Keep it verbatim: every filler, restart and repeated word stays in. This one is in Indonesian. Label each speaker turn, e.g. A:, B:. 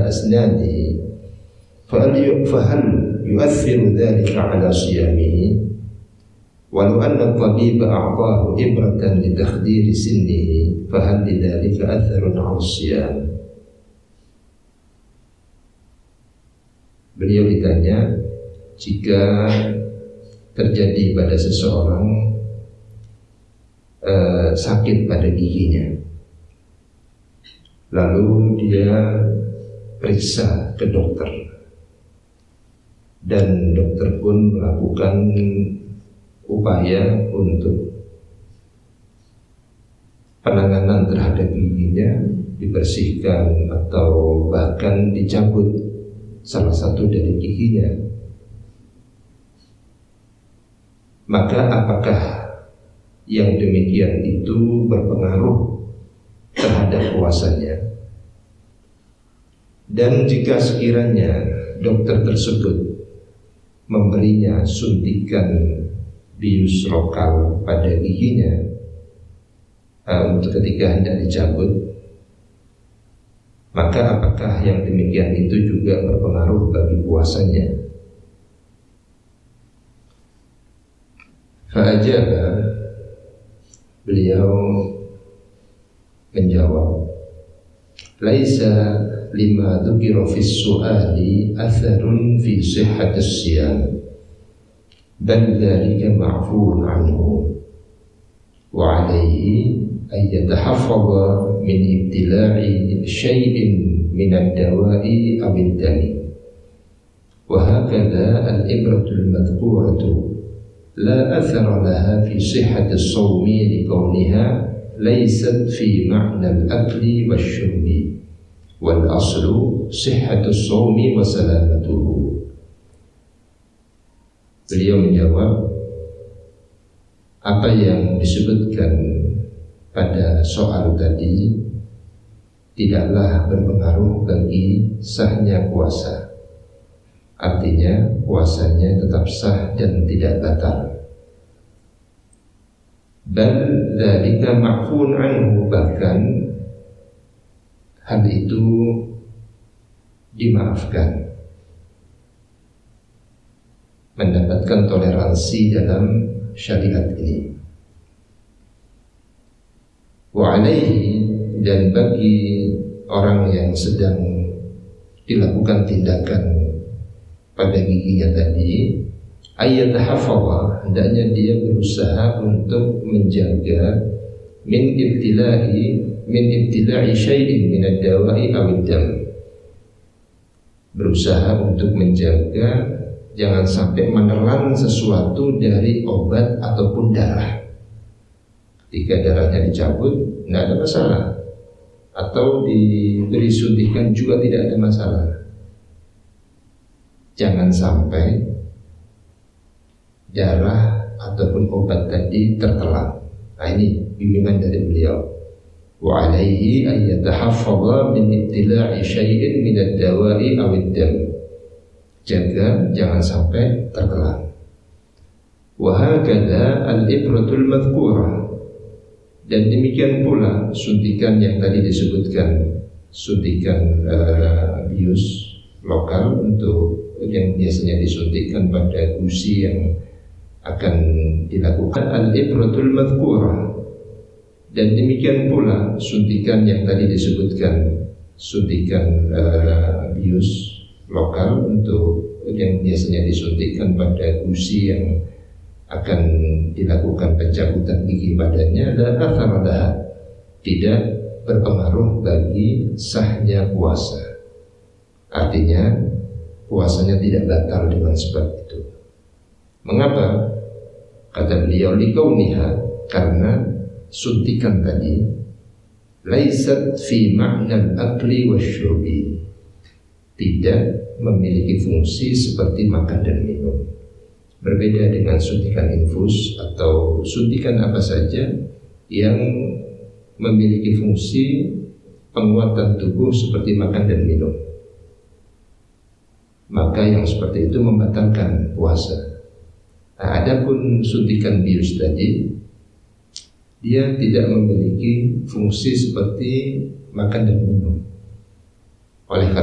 A: أسنانه فهل يؤثر ذلك على صيامه؟ ولو أن الطبيب أعطاه إبرة لتخدير سنه فهل لذلك أثر على الصيام؟ Beliau ditanya, jika terjadi pada seseorang uh, sakit pada giginya, lalu dia periksa ke dokter, dan dokter pun melakukan upaya untuk penanganan terhadap giginya, dibersihkan atau bahkan dicabut salah satu dari giginya, maka apakah yang demikian itu berpengaruh terhadap puasanya? Dan jika sekiranya dokter tersebut memberinya suntikan bius lokal pada giginya uh, untuk ketika hendak dicabut, maka apakah yang demikian itu juga berpengaruh bagi puasanya? Fa'ajaba, beliau menjawab, laisa lima dzukira fis su'ali atharun fi sihhatis siyam, bal dzalika ma'fuun anhu, wa 'alaihi ay yatahaffadha min ibtila'i syai'in min ad-dawa'i aw ad-dami. Wa hakadha al-ibratu al-madhkuratu la athara laha fi sihhati as-sawmi li kawniha laysat fi ma'na al-akli wash-shurbi, wal aslu sihhatu as-sawmi wa salamatuhu. Beliau menjawab, apa yang disebutkan pada soal tadi tidaklah berpengaruh bagi sahnya puasa. Artinya puasanya tetap sah dan tidak batal. Bal dzalika ma'fuun anhu, bahkan hal itu dimaafkan, mendapatkan toleransi dalam syariat ini. Wa 'alaihi, dan bagi orang yang sedang dilakukan tindakan pada giginya tadi, ayyatahafadha, hendaknya dia berusaha untuk menjaga min ibtila'i min ibtila'i syai'in min ad-dawa'i aw ad-dam, berusaha untuk menjaga jangan sampai menelan sesuatu dari obat ataupun darah. Ketika darahnya dicabut, tidak ada masalah, atau diberi suntikan juga tidak ada masalah. Jangan sampai darah ataupun obat tadi tertelan. Nah, ini bimbingan dari beliau. Wa 'alaihi ay yatahaffadha min ibtila'i syai'in min ad-dawa'i aw ad-dam. Jaga jangan sampai tertelan. Wa hakadha al-ibratul madhkurah, dan demikian pula suntikan yang tadi disebutkan, suntikan uh, bius lokal untuk yang biasanya disuntikan pada gusi yang akan dilakukan al-ibratul madhkurah, dan demikian pula suntikan yang tadi disebutkan, suntikan uh, bius lokal untuk yang biasanya disuntikan pada gusi yang akan dilakukan pencabutan gigi badannya, dan atharadah, tidak berpengaruh bagi sahnya puasa. Artinya puasanya tidak batal dengan sebab itu. Mengapa? Kata beliau, likauniha, karena suntikan tadi laisat fi ma'na al-akli wasyurbi, tidak memiliki fungsi seperti makan dan minum. Berbeda dengan suntikan infus atau suntikan apa saja yang memiliki fungsi penguatan tubuh seperti makan dan minum, maka yang seperti itu membatalkan puasa. Nah, adapun suntikan bius tadi, dia tidak memiliki fungsi seperti makan dan minum. Oleh karena